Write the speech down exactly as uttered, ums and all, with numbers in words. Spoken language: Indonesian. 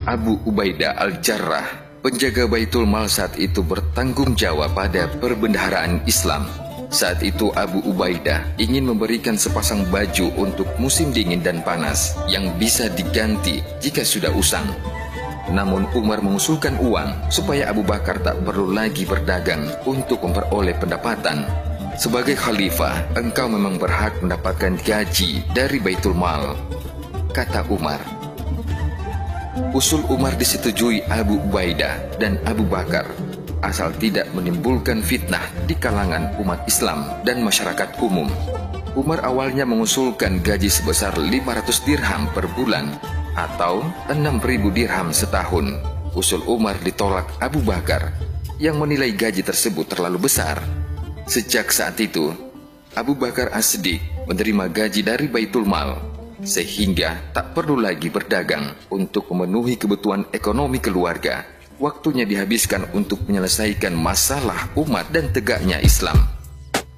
Abu Ubaidah Al-Jarrah, penjaga Baitul Mal saat itu, bertanggung jawab pada perbendaharaan Islam. Saat itu Abu Ubaidah ingin memberikan sepasang baju untuk musim dingin dan panas yang bisa diganti jika sudah usang. Namun Umar mengusulkan uang supaya Abu Bakar tak perlu lagi berdagang untuk memperoleh pendapatan. Sebagai khalifah, engkau memang berhak mendapatkan gaji dari Baitul Mal, kata Umar. Usul Umar disetujui Abu Ubaidah dan Abu Bakar, asal tidak menimbulkan fitnah di kalangan umat Islam dan masyarakat umum. Umar awalnya mengusulkan gaji sebesar lima ratus dirham per bulan atau enam ribu dirham setahun. Usul Umar ditolak Abu Bakar yang menilai gaji tersebut terlalu besar. Sejak saat itu, Abu Bakar As-Siddiq menerima gaji dari Baitul Mal, sehingga tak perlu lagi berdagang untuk memenuhi kebutuhan ekonomi keluarga. Waktunya dihabiskan untuk menyelesaikan masalah umat dan tegaknya Islam.